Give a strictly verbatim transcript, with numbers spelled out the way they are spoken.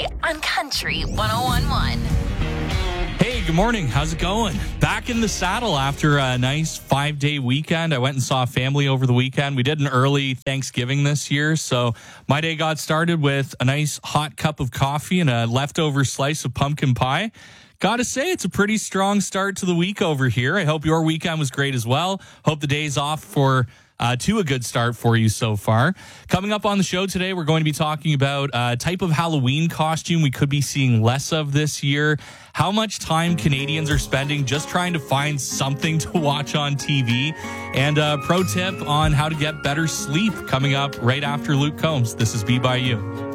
Country on Country one oh one point one. Hey, good morning. How's it going? Back in the saddle after a nice five-day weekend. I went and saw family over the weekend. We did an early Thanksgiving this year, so my day got started with a nice hot cup of coffee and a leftover slice of pumpkin pie. Gotta say, it's a pretty strong start to the week over here. I hope your weekend was great as well. Hope the day's off for uh, to a good start for you so far. Coming up on the show today, we're going to be talking about a type of Halloween costume we could be seeing less of this year, how much time Canadians are spending just trying to find something to watch on T V, and a pro tip on how to get better sleep coming up right after Luke Combs. This is Be By You.